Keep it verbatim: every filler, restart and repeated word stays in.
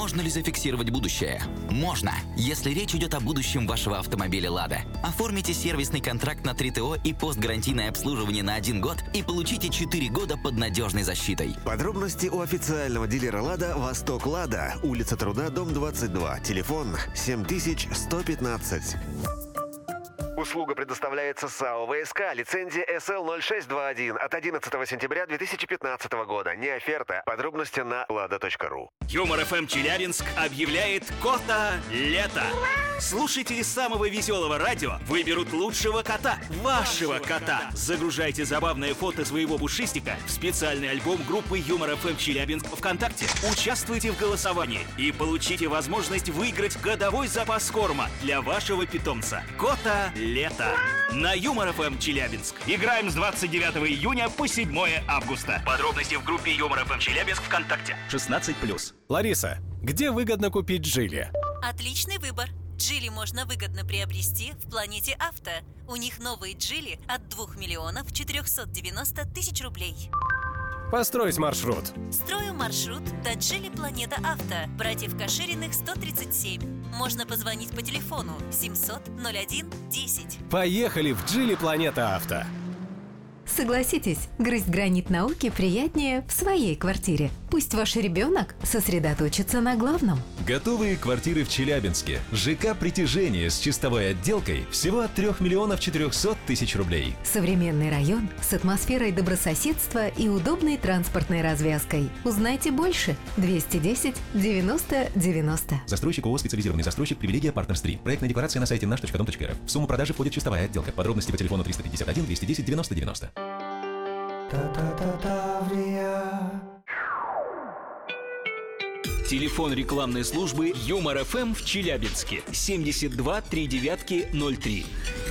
Можно ли зафиксировать будущее? Можно, если речь идет о будущем вашего автомобиля «Лада». Оформите сервисный контракт на три ТО и постгарантийное обслуживание на один год и получите четыре года под надежной защитой. Подробности у официального дилера «Лада» «Восток Лада», улица Труда, дом двадцать два, телефон семь тысяч сто пятнадцать. Услуга предоставляется САО ВСК, лицензия эс эл ноль шесть два один от одиннадцатого сентября две тысячи пятнадцатого года. Не оферта. Подробности на лада точка ру. Юмор эф эм Челябинск объявляет кота лето. Слушатели самого веселого радио выберут лучшего кота, вашего кота. Загружайте забавное фото своего пушистика в специальный альбом группы Юмор эф эм Челябинск ВКонтакте. Участвуйте в голосовании и получите возможность выиграть годовой запас корма для вашего питомца. Кота лето. На Юмор эф эм Челябинск. Играем с двадцать девятого июня по седьмое августа. Подробности в группе Юмор эф эм Челябинск ВКонтакте. шестнадцать плюс. Лариса, где выгодно купить Джили? Отличный выбор. Джили можно выгодно приобрести в Планете Авто. У них новые Джили от двух миллионов четырехсот девяноста тысяч рублей. Построить маршрут. Строю маршрут до Джили Планета Авто. Братьев Кашириных сто тридцать семь. Можно позвонить по телефону семьсот ноль один десять. Поехали в Джили Планета Авто. Согласитесь, грызть гранит науки приятнее в своей квартире. Пусть ваш ребенок сосредоточится на главном. Готовые квартиры в Челябинске. ЖК «Притяжение» с чистовой отделкой всего от трёх миллионов четырёхсот тысяч рублей. Современный район с атмосферой добрососедства и удобной транспортной развязкой. Узнайте больше. двести десять девяносто девяносто. Застройщик ООО «Специализированный застройщик Привилегия Партнерс три». Проектная декларация на сайте наш точка дом точка эр эф. В сумму продажи входит чистовая отделка. Подробности по телефону триста пятьдесят один двести десять девяносто девяносто. Телефон рекламной службы Юмор эф эм в Челябинске семьдесят два три девятки ноль три.